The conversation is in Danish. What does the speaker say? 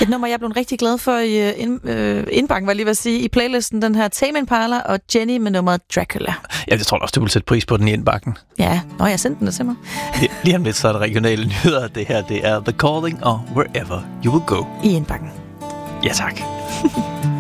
Et nummer, jeg er blevet rigtig glad for i indbakken, var lige ved at sige, i playlisten, den her Tame Impala og Jenny med nummeret Dracula. Ja, det tror jeg også, du vil sætte pris på den i indbakken. Ja, jeg sendte den til mig. Lige om lidt, så er det regionale nyheder. Det her, det er The Calling og Wherever You Will Go. I indbakken. Ja, tak.